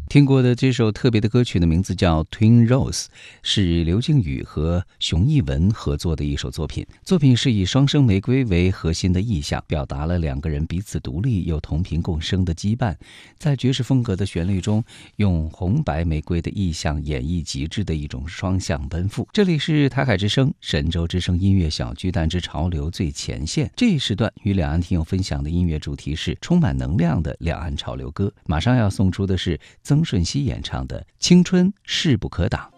听过的这首特别的歌曲的名字叫 Twin Rose， 是刘靖宇和熊艺文合作的一首作品。作品是以双生玫瑰为核心的意象，表达了两个人彼此独立又同频共生的羁绊。在爵士风格的旋律中，用红白玫瑰的意象演绎极致的一种双向奔赴。这里是台海之声神州之声音乐小巨蛋之潮流最前线，这一时段与两岸听友分享的音乐主题是充满能量的两岸潮流歌。马上要送出的是曾舜晞演唱的《青春势不可挡》。